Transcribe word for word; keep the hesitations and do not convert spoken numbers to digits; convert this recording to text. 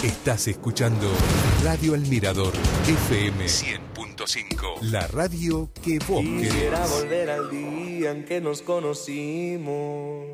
Estás escuchando Radio El Mirador, F M cien punto cinco. La radio que vos querés. Quisiera volver al día en que nos conocimos.